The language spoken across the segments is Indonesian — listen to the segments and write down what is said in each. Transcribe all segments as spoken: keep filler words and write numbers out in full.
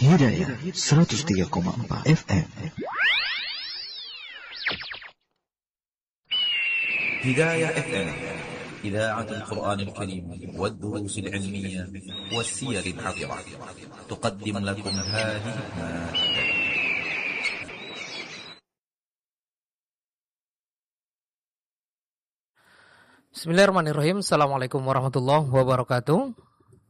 Hidayah seratus tiga koma empat F M. هداية اف ام إذاعة القرآن الكريم والدروس العلمية والسير العطرة تقدم لكم هذه المادة. Bismillahirrahmanirrahim. Assalamualaikum warahmatullahi wabarakatuh.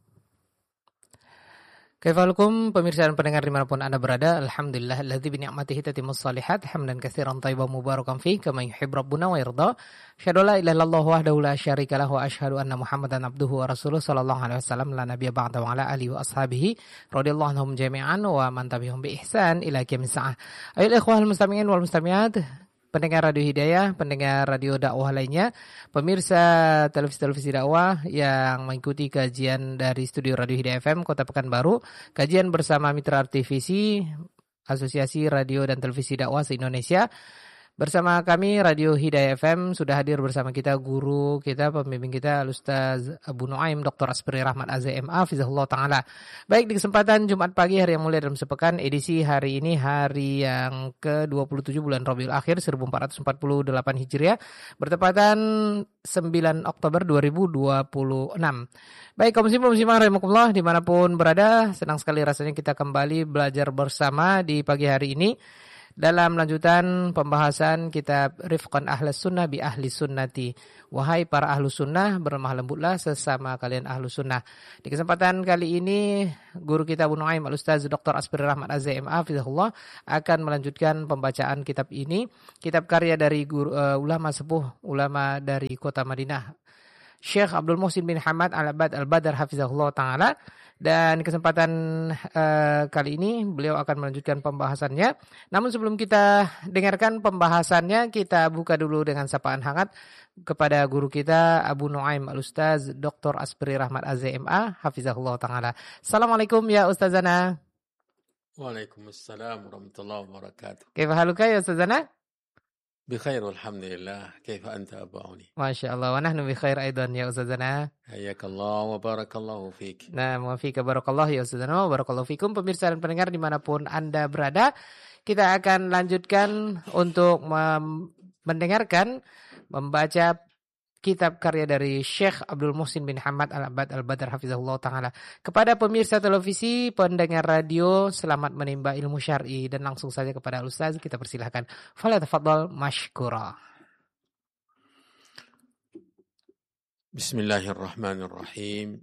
Kaifalukum pemirsa dan pendengar dimanapun Anda berada. Alhamdulillah alladzi bi ni'matihi tatimmus shalihat hamdan katsiran thayyiban mubarakan fi kama yuhibbu rabbuna wa yarda. Asyhadu la ilaha illallah wahdahu la syarika lahu wa asyhadu anna Muhammadan abduhu wa rasuluhu sallallahu alaihi wasallam la nabiyya ba'da wa ala alihi wa ashabihi radhiyallahu anhum jami'an wa man tabi'ahum bi ihsan ila qiyamis saah. Ayyuhal ikhwal mustami'in wal mustami'at, pendengar Radio Hidayah, pendengar radio dakwah lainnya, pemirsa televisi-televisi dakwah yang mengikuti kajian dari studio Radio Hidayah F M Kota Pekanbaru, kajian bersama Mitra R T V C, Asosiasi Radio dan Televisi Dakwah se-Indonesia. Bersama kami Radio Hidayah F M sudah hadir bersama kita guru kita, pembimbing kita Al-Ustaz Abu Nuaim Doktor Asbri Rahmat A Z M A Fizahullah Ta'ala. Baik, di kesempatan Jumat pagi hari yang mulia dalam sepekan, edisi hari ini hari yang ke dua puluh tujuh bulan Rabiul Akhir seribu empat ratus empat puluh delapan Hijriah, bertepatan sembilan Oktober dua ribu dua puluh enam. Baik, kaum muslimin muslimah rahimakumullah dimanapun berada, senang sekali rasanya kita kembali belajar bersama di pagi hari ini dalam lanjutan pembahasan kitab Rifqan Ahlus Sunnah bi Ahli Sunnati. Wahai para ahlu sunnah, berlemah lembutlah sesama kalian ahlu sunnah. Di kesempatan kali ini, guru kita Abu Nuaim Al-Ustaz Doktor Asbri Rahmat A Z M A Fizahullah akan melanjutkan pembacaan kitab ini. Kitab karya dari guru, uh, ulama sepuh, ulama dari kota Madinah, Syekh Abdul Muhsin bin Hamad Al-Abad Al-Badar Hafizahullah Ta'ala. Dan kesempatan uh, kali ini beliau akan melanjutkan pembahasannya. Namun sebelum kita dengarkan pembahasannya, kita buka dulu dengan sapaan hangat kepada guru kita Abu Nuaim Al-Ustaz Doktor Asbri Rahmat A Z M A Hafizahullah Ta'ala. Assalamualaikum ya Ustazana. Waalaikumsalam warahmatullahi wabarakatuh. Kaifa haluka ya Ustazana? بخير والحمد لله. كيف أنت أبو عوني؟ ما شاء الله ونحن بخير أيضا يا أستاذنا. حياك الله وبارك الله فيك. Nah, wa fika barakallah ya Ustazana, wa barakallahu fikum. Pemirsa dan pendengar dimanapun Anda berada, kita akan lanjutkan untuk mendengarkan, membaca kitab karya dari Syekh Abdul Muhsin bin Hamad Al-Abad Al-Badar Hafizahullah Ta'ala. Kepada pemirsa televisi, pendengar radio, selamat menimba ilmu syar'i. Dan langsung saja kepada Ustaz, kita persilahkan. Falyatafaddal mashkura. Bismillahirrahmanirrahim.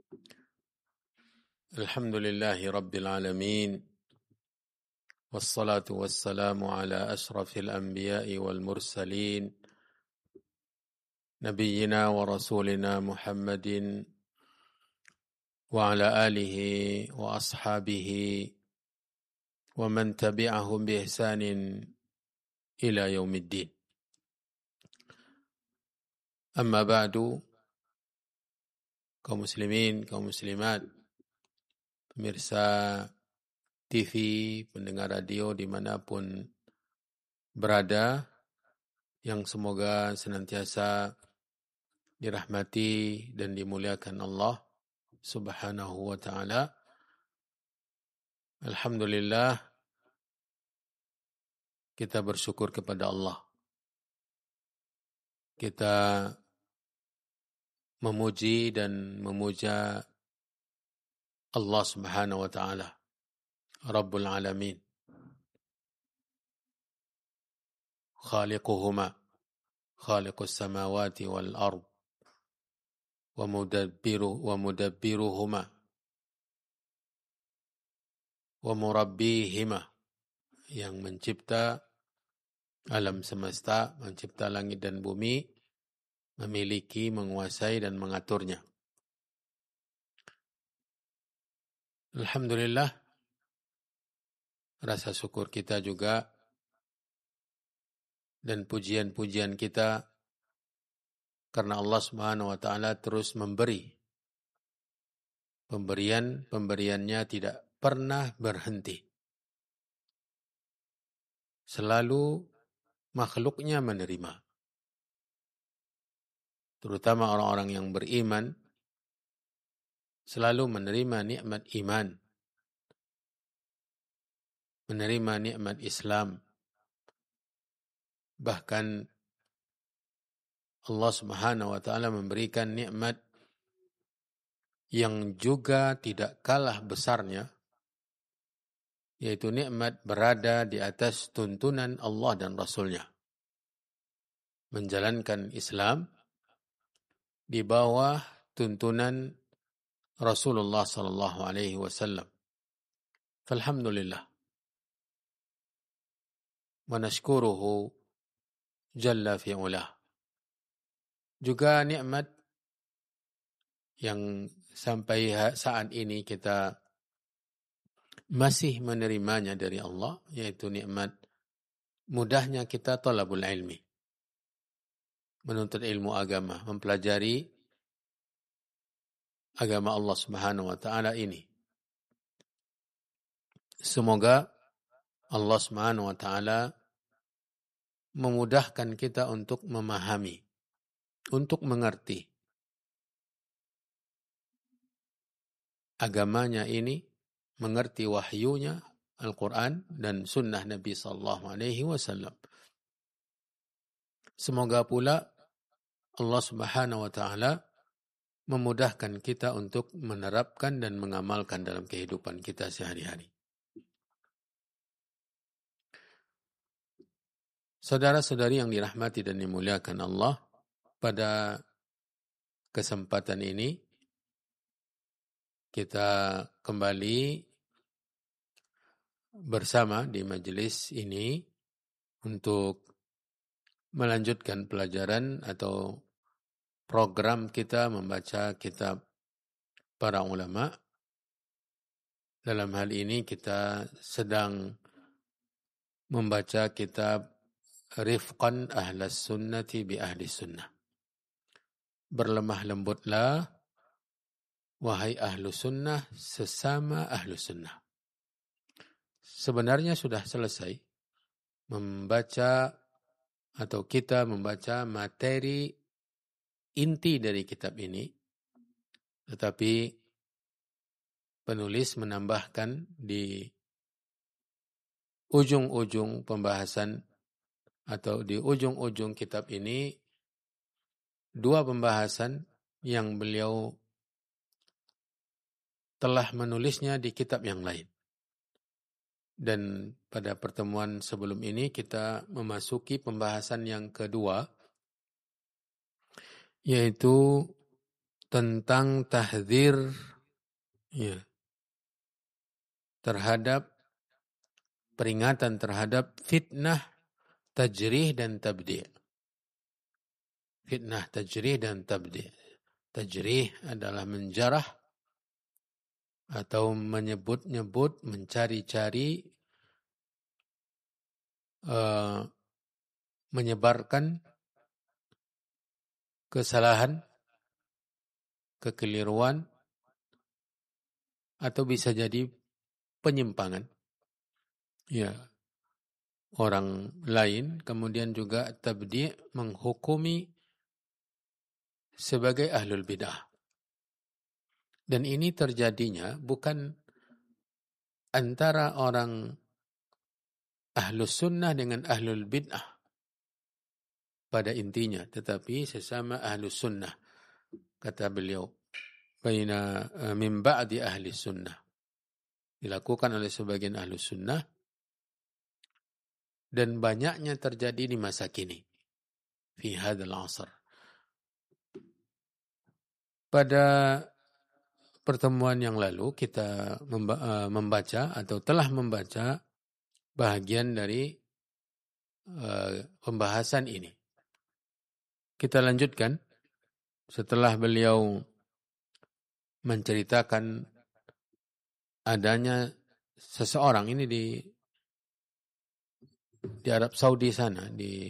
Alhamdulillahi Rabbil Alamin. Wassalatu wassalamu ala ashrafil anbiya'i wal mursalin. نبينا ورسولنا محمد وعلى آله وأصحابه ومن تبعهم بإحسان إلى يوم الدين. أما بعد، kaum muslimin, kaum muslimat, pemirsa T V, pendengar radio dimanapun berada, yang semoga senantiasa dirahmati dan dimuliakan Allah Subhanahu wa ta'ala. Alhamdulillah, kita bersyukur kepada Allah. Kita memuji dan memuja Allah Subhanahu wa ta'ala, Rabbul Alamin, khaliquhuma, khaliqus samawati wal ard, wa mudabbiru wa mudabbiruhuma wa murabbihima, yang mencipta alam semesta, mencipta langit dan bumi, memiliki, menguasai dan mengaturnya. Alhamdulillah, rasa syukur kita juga dan pujian-pujian kita karena Allah Subhanahu wa ta'ala terus memberi. Pemberian-pemberiannya tidak pernah berhenti. Selalu makhluknya menerima. Terutama orang-orang yang beriman selalu menerima nikmat iman menerima nikmat Islam. Bahkan Allah Subhanahu wa taala memberikan nikmat yang juga tidak kalah besarnya, yaitu nikmat berada di atas tuntunan Allah dan Rasul-Nya. Menjalankan Islam di bawah tuntunan Rasulullah sallallahu alaihi wasallam. Alhamdulillah. Wa nashkuruhu jalla fi'ulah. Juga nikmat yang sampai saat ini kita masih menerimanya dari Allah, yaitu nikmat mudahnya kita talabul ilmi, menuntut ilmu agama, mempelajari agama Allah Subhanahu wa taala ini. Semoga Allah Subhanahu wa taala memudahkan kita untuk memahami, untuk mengerti agamanya ini, mengerti wahyunya, Al-Quran dan sunnah Nabi sallallahu alaihi wasallam. Semoga pula Allah Subhanahu wa taala memudahkan kita untuk menerapkan dan mengamalkan dalam kehidupan kita sehari-hari. Saudara-saudari yang dirahmati dan dimuliakan Allah, pada kesempatan ini kita kembali bersama di majelis ini untuk melanjutkan pelajaran atau program kita membaca kitab para ulama. Dalam hal ini kita sedang membaca kitab Rifqan Ahlas Sunnati bi Ahli Sunnah. Berlemah lembutlah wahai ahlu sunnah sesama ahlu sunnah. Sebenarnya sudah selesai membaca atau kita membaca materi inti dari kitab ini, tetapi penulis menambahkan di ujung-ujung pembahasan atau di ujung-ujung kitab ini dua pembahasan yang beliau telah menulisnya di kitab yang lain. Dan pada pertemuan sebelum ini kita memasuki pembahasan yang kedua, yaitu tentang tahdzir ya, terhadap peringatan terhadap fitnah, tajrih dan tabdi'. Fitnah, tajrih dan tabdi'. Tajrih adalah menjarah atau menyebut-nyebut, mencari-cari, uh, menyebarkan kesalahan, kekeliruan, atau bisa jadi penyimpangan ya orang lain. Kemudian juga tabdi' menghukumi sebagai ahlul bid'ah. Dan ini terjadinya bukan antara orang ahlus sunnah dengan ahlul bid'ah pada intinya, tetapi sesama ahlus sunnah. Kata beliau, baina min ba'di ahli sunnah. Dilakukan oleh sebagian ahlus sunnah dan banyaknya terjadi di masa kini. Fi hadzal 'asr. Pada pertemuan yang lalu kita membaca atau telah membaca bahagian dari uh, pembahasan ini. Kita lanjutkan setelah beliau menceritakan adanya seseorang ini di di Arab Saudi sana, di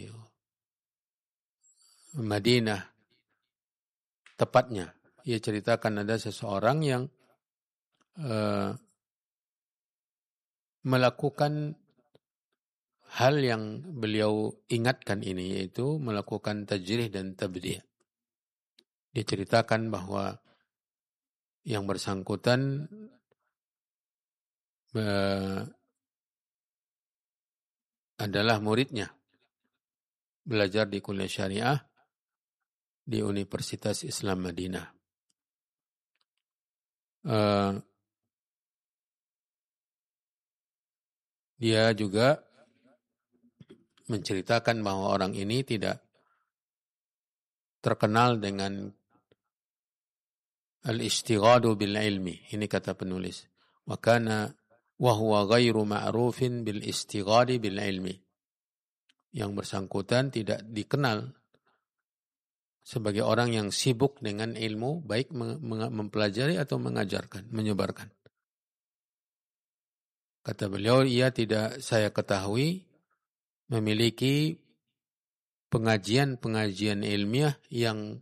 Madinah tepatnya. Ia ceritakan ada seseorang yang uh, melakukan hal yang beliau ingatkan ini, yaitu melakukan tajrih dan tabdi'. Dia ceritakan bahwa yang bersangkutan uh, adalah muridnya. Belajar di kuliah syariah di Universitas Islam Madinah. Uh, dia juga menceritakan bahwa orang ini tidak terkenal dengan al-istighadu bil ilmi. Ini kata penulis. Wa kana wa huwa ghairu ma'rufin bil istighadi bil ilmi. Yang bersangkutan tidak dikenal sebagai orang yang sibuk dengan ilmu, baik mempelajari atau mengajarkan, menyebarkan. Kata beliau, ia tidak saya ketahui memiliki pengajian-pengajian ilmiah yang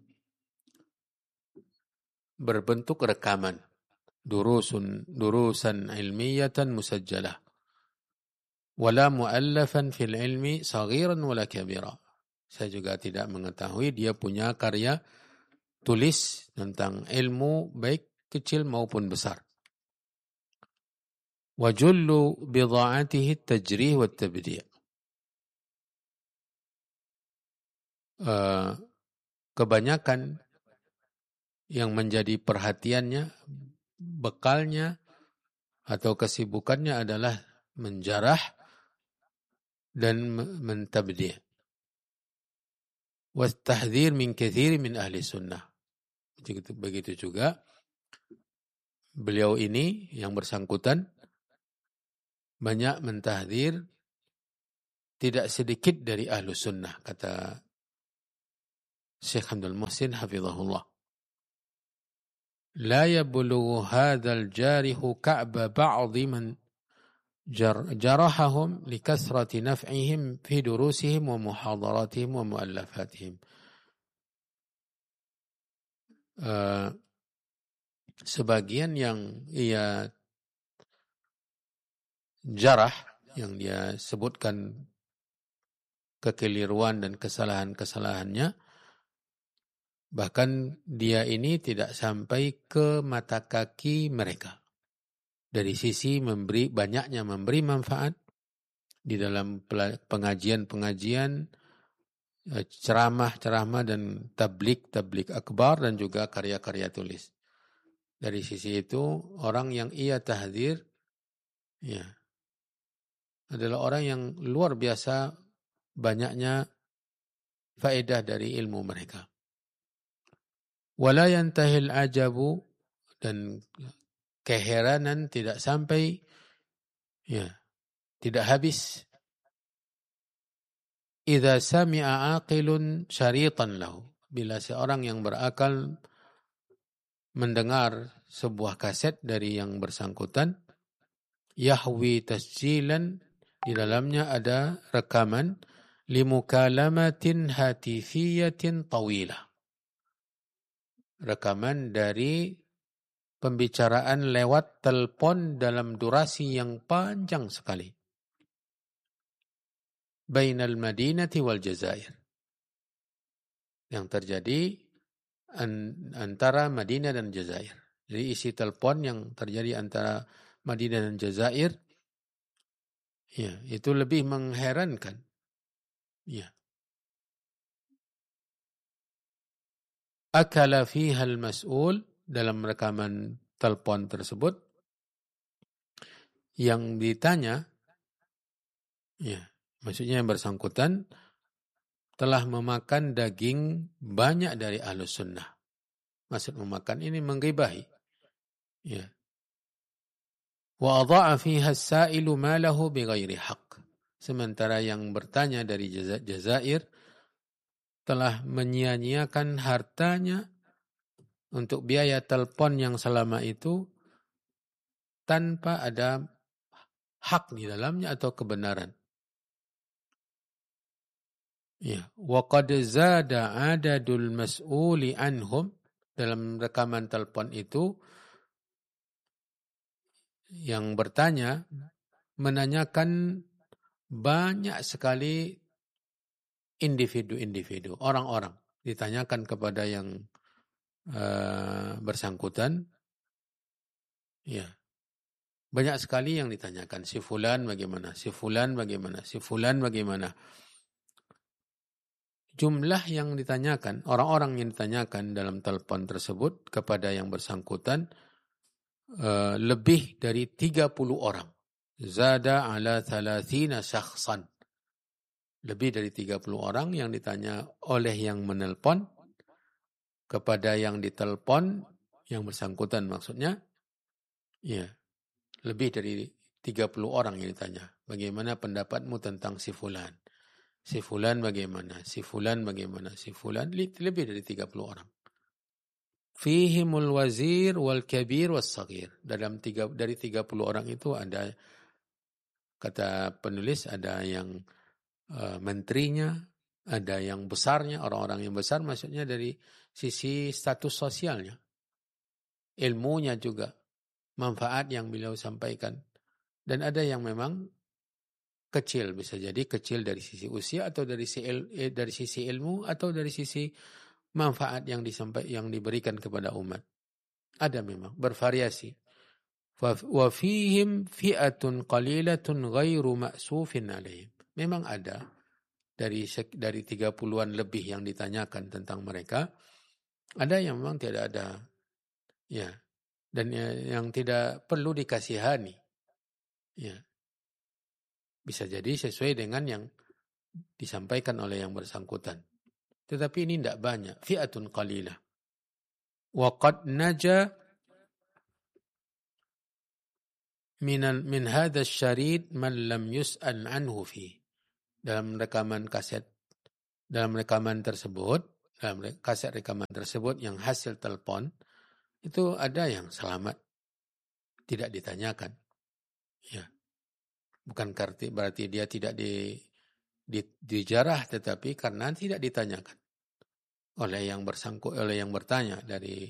berbentuk rekaman. Durusun, durusan ilmiyatan musajjalah. Wala mu'allafan fil ilmi saghiran wala kabira. Saya juga tidak mengetahui dia punya karya tulis tentang ilmu baik kecil maupun besar. Wa jullu bidha'atihi tajrih wa tabdi'. Uh, kebanyakan yang menjadi perhatiannya, bekalnya atau kesibukannya adalah menjarah dan mentabdi'. Wastahdhir min katsir min ahli sunnah. Begitu, begitu juga beliau ini yang bersangkutan banyak mentahdzir tidak sedikit dari ahlu sunnah, kata Syekh Abdul Muhsin hafizahullah. La yablughu hadzal jarihu ka'ba ba'dhi man jarahahum likathrati naf'ihim fi durusihim wa muhadaratihim wa mu'allafatihim. Uh, sebagian yang ia jarah, yang dia sebutkan kekeliruan dan kesalahan-kesalahannya, bahkan dia ini tidak sampai ke mata kaki mereka. Dari sisi memberi, banyaknya memberi manfaat di dalam pengajian-pengajian, ceramah-ceramah dan tablik-tablik akbar dan juga karya-karya tulis. Dari sisi itu, orang yang ia tahdzir ya, adalah orang yang luar biasa banyaknya faedah dari ilmu mereka. Wala yantahil ajabu, dan keheranan tidak sampai, ya, tidak habis. Idza sami'a aqilun syaritan lahu, bila seorang yang berakal mendengar sebuah kaset dari yang bersangkutan, yahwi tasjilan, di dalamnya ada rekaman, limukalamatin hatifiyatin tawilah, rekaman dari pembicaraan lewat telepon dalam durasi yang panjang sekali. Bainal Madinati wal Jazair, yang terjadi antara Madinah dan Jazair. Jadi isi telepon yang terjadi antara Madinah dan Jazair, ya, itu lebih mengherankan. Ya. Akala fiha al-mas'ul, dalam rekaman telepon tersebut, yang ditanya, ya, maksudnya yang bersangkutan telah memakan daging banyak dari ahlus sunnah. Maksud memakan ini menggibahi. Ya. Wa adha'a fiha as-sa'ilu malahu bighairi haqq. Sementara yang bertanya dari Jazair telah menyia-nyiakan hartanya untuk biaya telepon yang selama itu tanpa ada hak di dalamnya atau kebenaran. Ya, wa qad zada adadul mas'uli anhum, dalam rekaman telepon itu yang bertanya menanyakan banyak sekali individu-individu, orang-orang, ditanyakan kepada yang uh, bersangkutan, ya, Banyak sekali yang ditanyakan, si fulan bagaimana, si fulan bagaimana, si fulan bagaimana. Jumlah yang ditanyakan, orang-orang yang ditanyakan dalam telepon tersebut kepada yang bersangkutan uh, lebih dari tiga puluh orang. Zada ala thalathina syakhsan. Lebih dari tiga puluh orang yang ditanya oleh yang menelpon kepada yang ditelepon, yang bersangkutan maksudnya, ya, lebih dari tiga puluh orang yang ditanya. Bagaimana pendapatmu tentang si fulan? Si fulan bagaimana? Si fulan bagaimana? Si fulan, lebih dari tiga puluh orang. Fihimul wazir wal kabir was saghir. Dalam tiga, dari tiga puluh orang itu ada, kata penulis, ada yang uh, menterinya, ada yang besarnya, orang-orang yang besar maksudnya dari sisi status sosialnya. Ilmunya juga, manfaat yang beliau sampaikan. Dan ada yang memang kecil, bisa jadi kecil dari sisi usia atau dari sisi, il, eh, dari sisi ilmu atau dari sisi manfaat yang disampaikan, yang diberikan kepada umat. Ada memang, bervariasi. Wa fihim fi'atun qalilatun ghairu ma'sufin alaihim. Memang ada dari dari tiga puluhan lebih yang ditanyakan tentang mereka, ada yang memang tidak ada, ya, dan yang tidak perlu dikasihani, ya, bisa jadi sesuai dengan yang disampaikan oleh yang bersangkutan. Tetapi ini tidak banyak, fi'atun qalilah. Wa qad naja min min hadha asy-syarid man lam yus'al anhu fi. Dalam rekaman kaset, dalam rekaman tersebut, dalam kaset rekaman tersebut yang hasil telepon, itu ada yang selamat, tidak ditanyakan. Ya. Bukan berarti dia tidak di, di, dijarah, tetapi karena tidak ditanyakan oleh yang bersangkut, oleh yang bertanya dari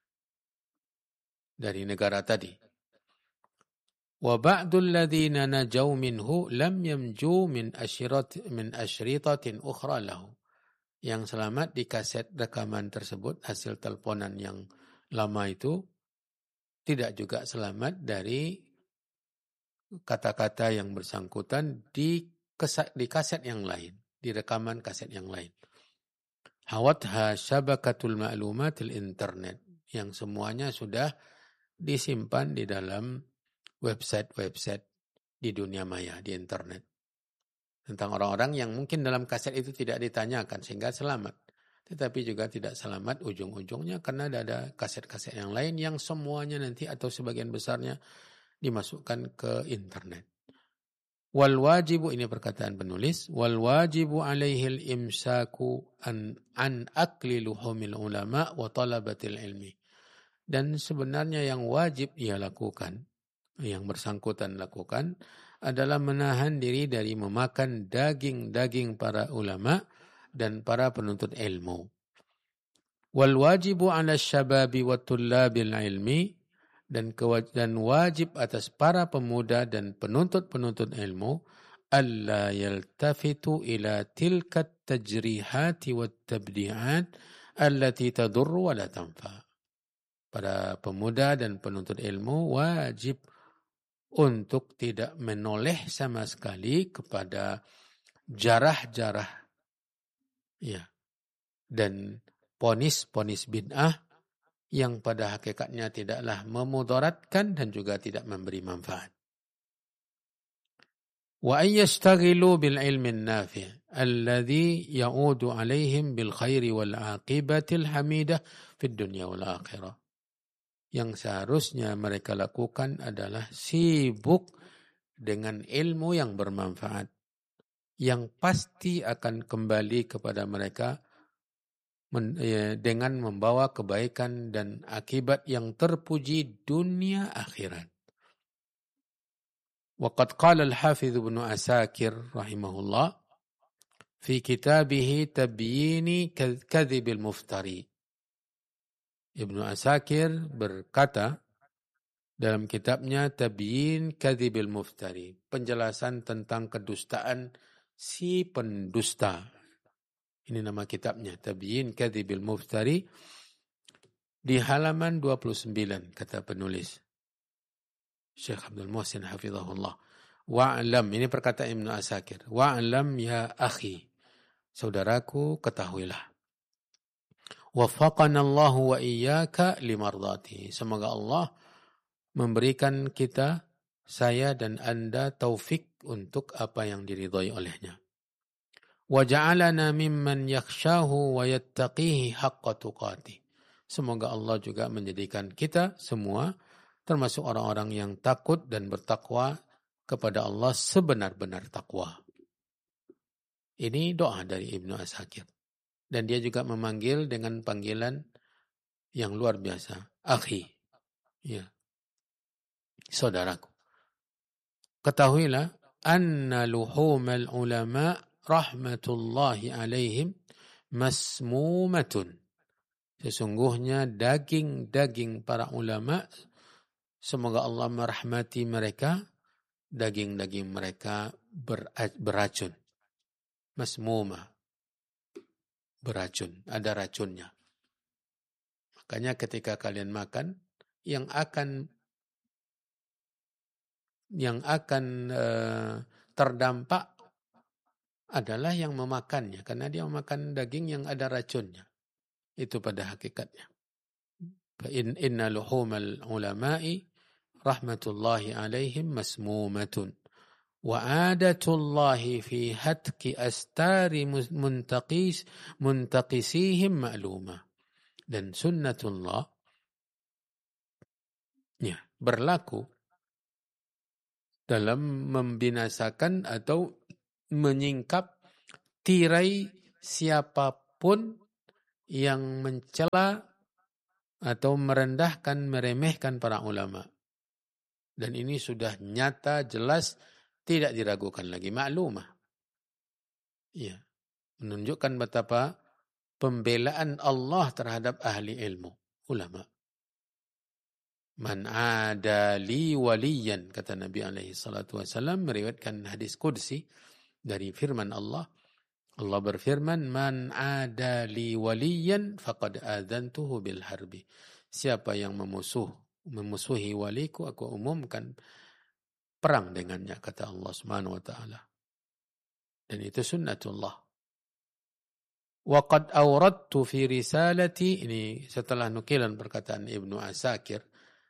dari negara tadi. Wa ba'dul ladzina najaw minhu lam yamju min asyirat min asyritatin ukhra lahu. Yang selamat di kaset rekaman tersebut, hasil teleponan yang lama itu, tidak juga selamat dari kata-kata yang bersangkutan di, kesak, di kaset yang lain, di rekaman kaset yang lain. Hawatha syabakatul ma'lumatil internet, yang semuanya sudah disimpan di dalam website-website di dunia maya, di internet. Tentang orang-orang yang mungkin dalam kaset itu tidak ditanyakan sehingga selamat. Tetapi juga tidak selamat ujung-ujungnya karena ada kaset-kaset yang lain yang semuanya nanti atau sebagian besarnya dimasukkan ke internet. Wal wajibu, ini perkataan penulis, wal wajibu alaihil imsaku an, an akli luhumil ulama wa talabatil ilmi. Dan sebenarnya yang wajib ia lakukan, yang bersangkutan lakukan, adalah menahan diri dari memakan daging-daging para ulama dan para penuntut ilmu. Wal wajibu ala syababi wa tullabil ilmi, dan kewajiban wajib atas para pemuda dan penuntut-penuntut ilmu, alla yaltafitu ila tilka tajrihati wat tabdi'at allati tadurru wa la tanfa. Para pemuda dan penuntut ilmu wajib untuk tidak menoleh sama sekali kepada jarah-jarah, ya, dan ponis-ponis bid'ah yang pada hakikatnya tidaklah memudaratkan dan juga tidak memberi manfaat. Wa ayyastaghilu bil ilmi an-nafi' alladhi ya'udu 'alaihim bil khairi wal 'aqibatil hamidah fid dunya wal akhirah. Yang seharusnya mereka lakukan adalah sibuk dengan ilmu yang bermanfaat, yang pasti akan kembali kepada mereka men, ya, dengan membawa kebaikan dan akibat yang terpuji dunia akhirat. Waqad qala al-Hafidh Ibnu Asakir rahimahullah fi kitabih Tabyini Kadhibil Muftari. Ibnu Asakir berkata dalam kitabnya Tabyin Kadhibil Muftari, penjelasan tentang kedustaan si pendusta. Ini nama kitabnya, Tabyin Kadhibil Muftari, di halaman dua puluh sembilan, kata penulis. Syekh Abdul Muhsin hafizahullah. Wa'lam, ini perkataan Ibnu Asakir. Wa'lam ya akhi, saudaraku ketahuilah. Waffaqana Allah wa iyyaka limardati. Semoga Allah memberikan kita, saya dan Anda taufik untuk apa yang diridhai olehnya. Wa ja'alana mimman yakhshahu wa yattaqihi haqqa tuqatih. Semoga Allah juga menjadikan kita semua termasuk orang-orang yang takut dan bertakwa kepada Allah sebenar-benar takwa. Ini doa dari Ibnu Asakir. Dan dia juga memanggil dengan panggilan yang luar biasa. Akhi. Ya. Saudaraku. Ketahuilah. Anna luhumal ulama rahmatullahi alaihim masmumatun. Sesungguhnya daging-daging para ulama, semoga Allah merahmati mereka, daging-daging mereka beracun. Masmumah. Beracun, ada racunnya. Makanya ketika kalian makan, yang akan yang akan uh, terdampak adalah yang memakannya, karena dia memakan daging yang ada racunnya. Itu pada hakikatnya. In inna luhumal ulama'i rahmatullahi alaihim masmumatun. وعادة الله في هتك أستار منتقيس منتقسيهم معلومة. Dan sunnatullah ya, berlaku dalam membinasakan atau menyingkap tirai siapapun yang mencela atau merendahkan, meremehkan para ulama. Dan ini sudah nyata, jelas, tidak diragukan lagi, maklumah. Ya, menunjukkan betapa pembelaan Allah terhadap ahli ilmu, ulama. Man ada li waliyan, kata Nabi alaihi salatu wasallam, meriwayatkan hadis qudsi dari firman Allah. Allah berfirman, man ada li waliyan faqad adzantuhu bil harbi. Siapa yang memusuh, memusuhi waliku, aku umumkan perang dengannya, kata Allah Subhanahu wa taala. Dan itu sunnatullah. Wa qad awradtu fi risalati, ini setelah nukilan perkataan Ibnu Asakir,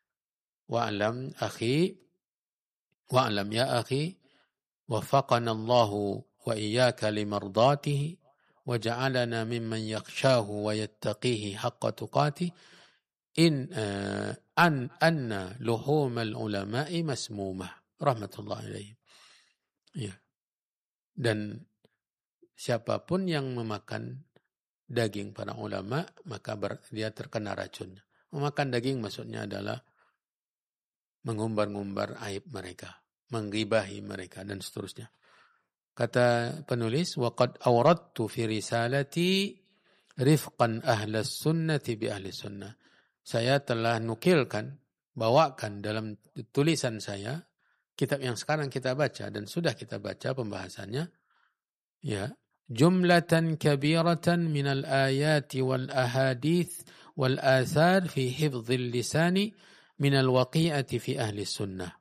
wa'lam akhi, wa'lam ya akhi, waffaqana Allahu wa iyyaka limardatihi wa ja'alana mimman yakhshahu wa yattaqihi haqqa tuqatih. In uh, an anna luhumal ulama'i masmumah rahmatullahi alaihim. Ya. Dan siapapun yang memakan daging para ulama, maka ber, dia terkena racunnya. Memakan daging maksudnya adalah mengumbar-ngumbar aib mereka, menggibahi mereka, dan seterusnya. Kata penulis, وَقَدْ أَوْرَدْتُ فِي رِسَالَتِي رِفْقًا أَهْلَ السُّنَّةِ بِأَهْلِ السُّنَّةِ. Saya telah nukilkan, bawakan dalam tulisan saya, kitab yang sekarang kita baca dan sudah kita baca pembahasannya, ya, jumlatan kabiratan minal ayati wal ahadith wal athar fi hifdzil lisani minal waqi'ati fi ahli sunnah.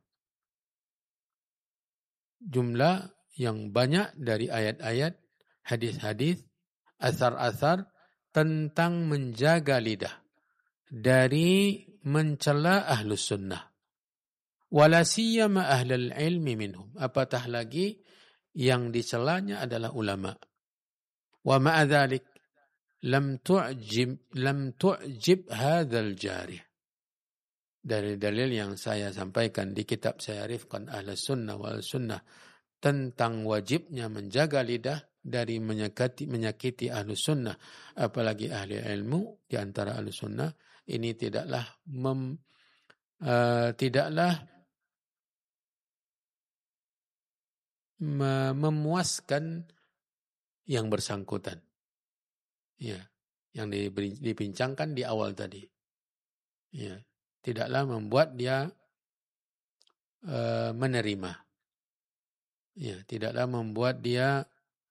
Jumlah yang banyak dari ayat-ayat, hadis-hadis, athar-athar tentang menjaga lidah dari mencela ahlus sunnah. Wala siyama ahlul ilmi minhum. Apatah lagi yang dicelanya adalah ulama. Wa ma'a dzalik lam tu'jib lam tu'jib hadzal jarih. Dari dalil yang saya sampaikan di kitab saya Rifqan Ahlus Sunnah wal Sunnah tentang wajibnya menjaga lidah dari menyakiti menyakiti Ahlus Sunnah, apalagi ahli ilmu di antara Ahlus Sunnah, ini tidaklah mem, uh, tidaklah memuaskan yang bersangkutan. Ya, yang dibincangkan di awal tadi. Ya, tidaklah membuat dia uh, menerima. Ya, tidaklah membuat dia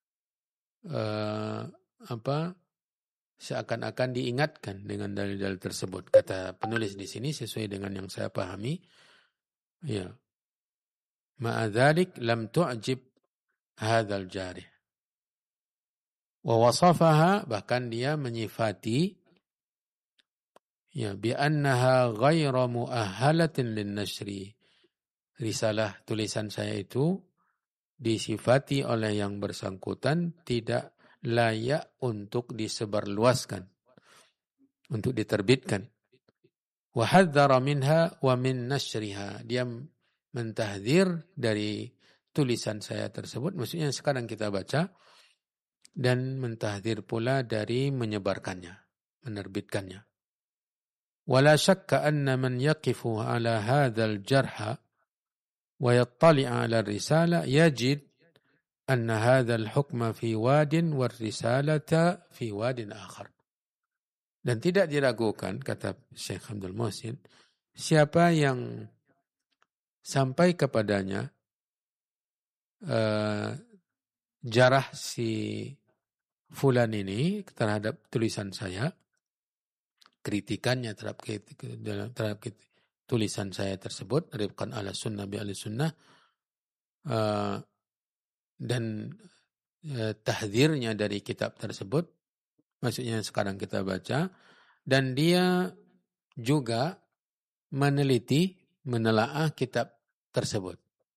uh, apa? seakan-akan diingatkan dengan dalil-dalil tersebut. Kata penulis di sini sesuai dengan yang saya pahami, Ya. Ma'adzalik lam tu'jib hadzal jarih. Wa wasafaha, bahkan dia menyifati ya bi annaha ghairu muahhalatin lin nashri. Risalah tulisan saya itu disifati oleh yang bersangkutan tidak layak untuk disebarluaskan, untuk diterbitkan. Wa hadzara minha wa min nashriha. Dia mentahdzir dari tulisan saya tersebut, maksudnya sekarang kita baca, dan mentahdzir pula dari menyebarkannya, menerbitkannya. Wala syakka anna man yaqifu ala hadzal jarha wa yattali'a ala risala yajid anna hadzal hukma fi wadin war risalata fi wadin akhar. Dan tidak diragukan, kata Syekh Abdul Muhsin, siapa yang sampai kepadanya uh, jarah si fulan ini terhadap tulisan saya, kritikannya terhadap, terhadap tulisan saya tersebut, rifqan ala sunnah bi ahli sunnah, uh, dan uh, tahdzirnya dari kitab tersebut, maksudnya sekarang kita baca, dan dia juga meneliti, menelaah kitab tersebut.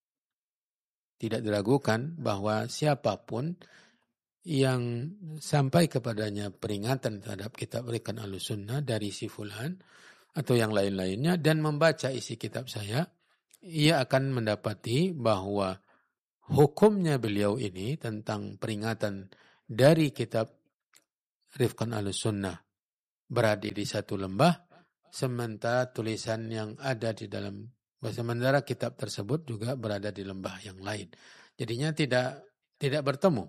Tidak diragukan bahwa siapapun yang sampai kepadanya peringatan terhadap kitab Rifqan Ahlussunnah dari si fulan atau yang lain-lainnya dan membaca isi kitab saya, ia akan mendapati bahwa hukumnya beliau ini tentang peringatan dari kitab Rifqan Ahlussunnah berada di satu lembah, sementara tulisan yang ada di dalam, sementara kitab tersebut juga berada di lembah yang lain. Jadinya tidak tidak bertemu.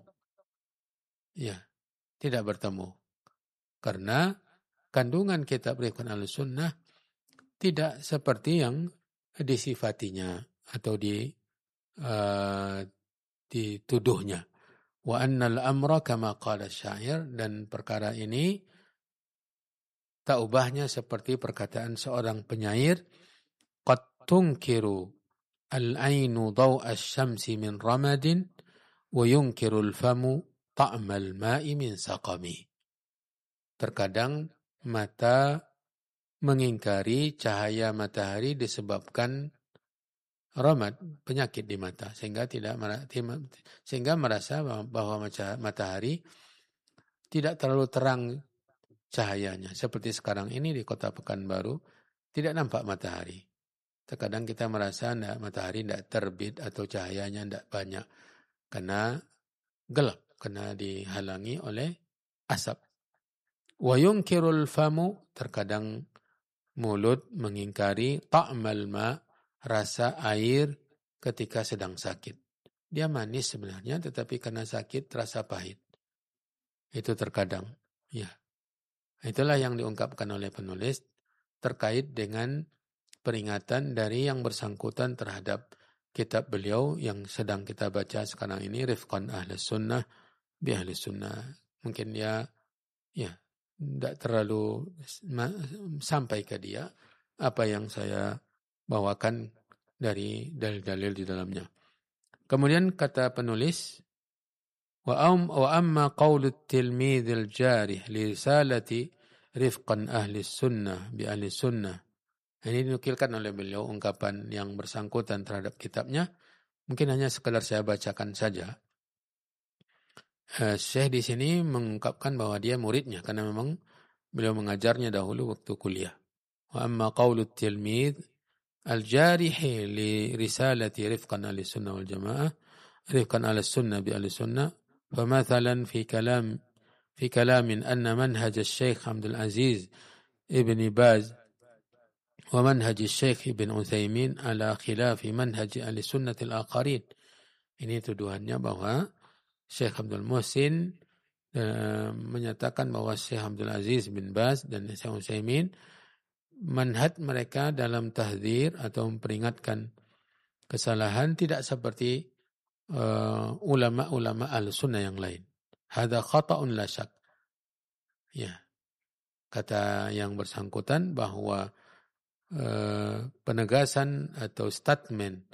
Ya, tidak bertemu. Karena kandungan kitab Rifqan Ahlussunnah tidak seperti yang disifatinya atau di uh, dituduhnya. Wa annal amra kama qala syair, dan perkara ini tak ubahnya seperti perkataan seorang penyair, qad tunkiru al-ainu daw'a asy-syamsi min ramadin wa yunkiru al-famu ta'mal ma'i min saqami. Terkadang mata mengingkari cahaya matahari disebabkan ramad, penyakit di mata, sehingga tidak sehingga merasa bahwa matahari tidak terlalu terang cahayanya. Seperti sekarang ini di Kota Pekanbaru tidak nampak matahari. Terkadang kita merasa enggak, matahari tidak terbit atau cahayanya tidak banyak karena gelap, karena dihalangi oleh asap. Wa yunkirul famu, terkadang mulut mengingkari ta'mal ma, rasa air ketika sedang sakit. Dia manis sebenarnya, tetapi karena sakit terasa pahit. Itu terkadang. Ya. Itulah yang diungkapkan oleh penulis terkait dengan peringatan dari yang bersangkutan terhadap kitab beliau yang sedang kita baca sekarang ini, Rifqan Ahlussunnah bi Ahlussunnah. Mungkin dia ya tidak terlalu sampai ke dia apa yang saya bawakan dari dalil-dalil di dalamnya. Kemudian kata penulis, wa am wa amma qaulu at-tilmidh al-jarih li risalati Rifqan ahli sunnah bi ahli sunnah. Ini dinukilkan oleh beliau ungkapan yang bersangkutan terhadap kitabnya. Mungkin hanya sekedar saya bacakan saja. Uh, Syekh di sini mengungkapkan bahwa dia muridnya karena memang beliau mengajarnya dahulu waktu kuliah. Wa amma qaulu at-tilmidh al-jarih li risalati Rifqan ahli sunnah wal jamaah, Rifqan ahli sunnah bi ahli sunnah. فمثلا في كلام في كلام أن منهج الشيخ عبد العزيز ابن باز ومنهج الشيخ ابن عثيمين على خلاف منهج أهل السنة الآخرين. Ini tuduhannya bahwa Syekh Abdul Muhsin uh, menyatakan bahwa Syekh Abdul Aziz bin Baz dan Syekh Utsaimin manhaj mereka dalam tahdzir atau memperingatkan kesalahan tidak seperti Uh, ulama-ulama al-sunnah yang lain. Hadza khata'un la syak. Ya. Kata yang bersangkutan bahwa uh, penegasan atau statement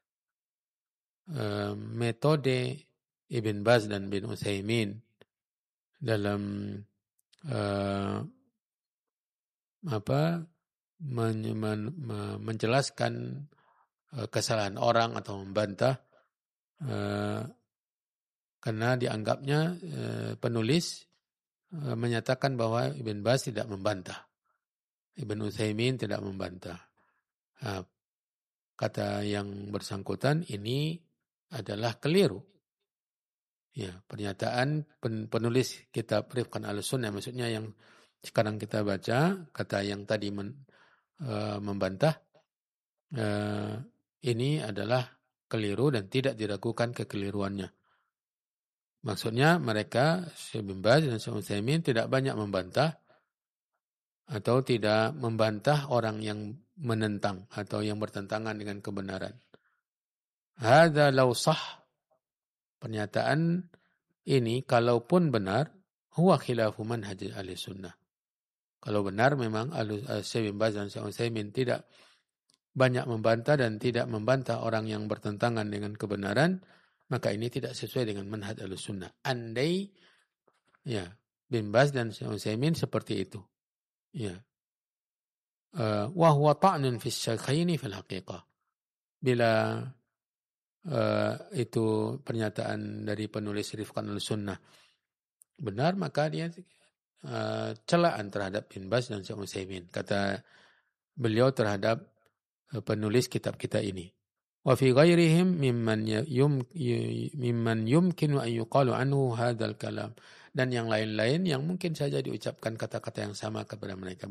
uh, metode Ibn Baz dan bin Utsaimin dalam uh, apa men, men, menjelaskan uh, kesalahan orang atau membantah, uh, karena dianggapnya uh, penulis uh, menyatakan bahwa Ibn Baz tidak membantah, Ibn Utsaimin tidak membantah. Uh, kata yang bersangkutan ini adalah keliru. Ya, pernyataan pen, penulis kitab Rifqan Ahlussunnah, maksudnya yang sekarang kita baca, kata yang tadi men, uh, membantah, uh, ini adalah keliru dan tidak diragukan kekeliruannya. Maksudnya mereka, Syekh bin Baz dan Syekh Utsaimin tidak banyak membantah atau tidak membantah orang yang menentang atau yang bertentangan dengan kebenaran. Hadza law sah. Pernyataan ini kalaupun benar, huwa khilafu manhaj ahli sunnah. Kalau benar memang Syekh bin Baz dan Syekh Utsaimin tidak banyak membantah dan tidak membantah orang yang bertentangan dengan kebenaran, maka ini tidak sesuai dengan manhaj ahli sunnah. Andai ya bin Baz dan Syekh Utsaimin seperti itu. Ya. Uh, wa huwa ta'nun fi syaikhaini fil haqiqah. Bila Uh, itu pernyataan dari penulis Rifqan Ahlussunnah benar, maka dia uh, celaan terhadap bin Baz dan Syekh Utsaimin, kata beliau terhadap uh, penulis kitab kita ini. Wa fi ghairihim mimman yum mimman yumkinu an yuqalu anhu hadzal kalam, dan yang lain-lain yang mungkin saja diucapkan kata-kata yang sama kepada mereka.